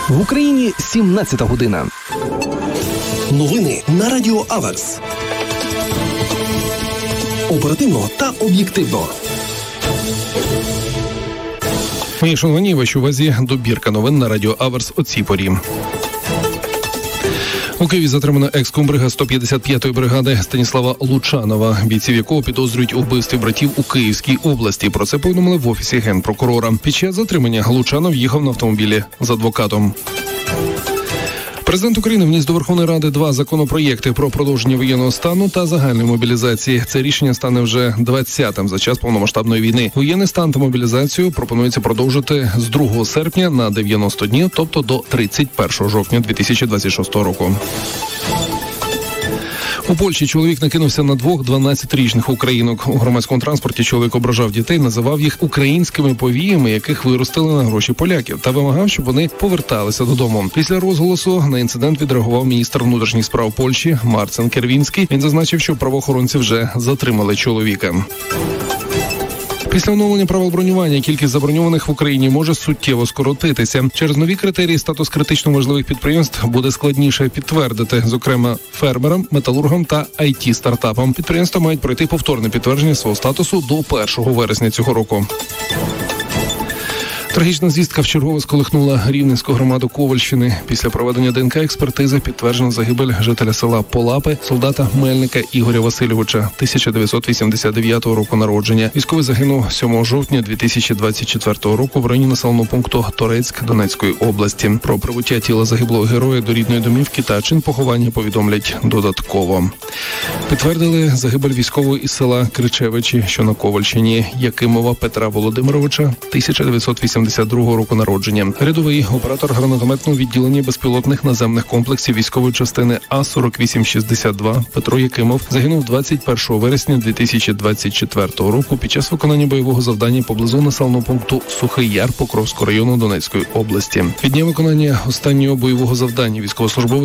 В Україні 17 година. Новини на Радіо Аверс. Оперативно та об'єктивно. Мої шановні, вашій увазі добірка новин на Радіо Аверс о цій порі. У Києві затримано екс-комбрига 155-ї бригади Станіслава Лучанова, бійців якого підозрюють у вбивстві братів у Київській області. Про це повідомили в Офісі Генпрокурора. Під час затримання Лучанов їхав на автомобілі з адвокатом. Президент України вніс до Верховної Ради 2 законопроєкти про продовження воєнного стану та загальної мобілізації. Це рішення стане вже 20-тим за час повномасштабної війни. Воєнний стан та мобілізацію пропонується продовжити з 2 серпня на 90 днів, тобто до 31 жовтня 2026 року. У Польщі чоловік накинувся на 2 12-річних українок. У громадському транспорті чоловік ображав дітей, називав їх українськими повіями, яких виростили на гроші поляків, та вимагав, щоб вони поверталися додому. Після розголосу на інцидент відреагував міністр внутрішніх справ Польщі Марцин Кервінський. Він зазначив, що правоохоронці вже затримали чоловіка. Після оновлення правил бронювання кількість заброньованих в Україні може суттєво скоротитися. Через нові критерії статус критично важливих підприємств буде складніше підтвердити, зокрема фермерам, металургам та IT-стартапам. Підприємства мають пройти повторне підтвердження свого статусу до 1 вересня цього року. Трагічна звістка вчергове сколихнула Рівненську громаду Ковальщини. Після проведення ДНК-експертизи підтверджено загибель жителя села Полапи, солдата Мельника Ігоря Васильовича, 1989 року народження. Військовий загинув 7 жовтня 2024 року в районі населеного пункту Торецьк Донецької області. Про прибуття тіла загиблого героя до рідної домівки та чин поховання повідомлять додатково. Підтвердили загибель військового із села Кричевичі, що на Ковальщині, Якимова Петра Володимировича, 1982 року народження. Рядовий оператор гранатометного відділення безпілотних наземних комплексів військової частини А-4862 Петро Якимов загинув 21 вересня 2024 року під час виконання бойового завдання поблизу населеного пункту Сухий Яр Покровського району Донецької області. Від дня виконання останнього бойового завдання військовослужбовець